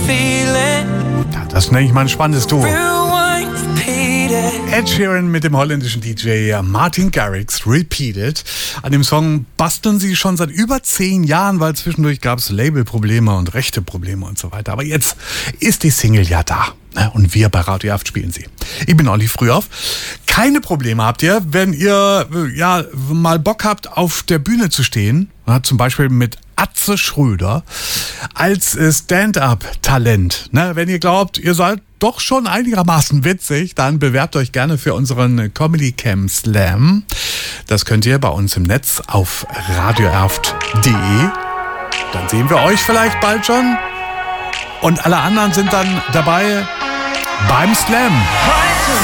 Ja, das nenne ich mal ein spannendes Duo. Ed Sheeran mit dem holländischen DJ Martin Garrix, Repeated. An dem Song basteln sie schon seit über 10 Jahren, weil zwischendurch gab es Labelprobleme und Rechteprobleme und so weiter. Aber jetzt ist die Single ja da. Und wir bei Radio F spielen sie. Ich bin Olli Frühauf. Keine Probleme habt ihr, wenn ihr mal Bock habt, auf der Bühne zu stehen. Zum Beispiel mit Atze Schröder als Stand-up-Talent. Wenn ihr glaubt, ihr seid doch schon einigermaßen witzig, dann bewerbt euch gerne für unseren Comedy Camp Slam. Das könnt ihr bei uns im Netz auf radioerft.de. Dann sehen wir euch vielleicht bald schon. Und alle anderen sind dann dabei beim Slam.